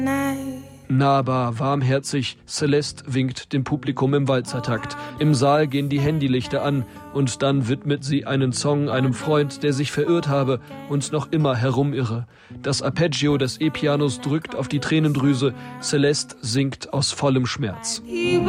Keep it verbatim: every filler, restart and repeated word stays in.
Nahbar, warmherzig, Celeste winkt dem Publikum im Walzertakt. Im Saal gehen die Handylichter an und dann widmet sie einen Song einem Freund, der sich verirrt habe und noch immer herumirre. Das Arpeggio des E-Pianos drückt auf die Tränendrüse. Celeste singt aus vollem Schmerz.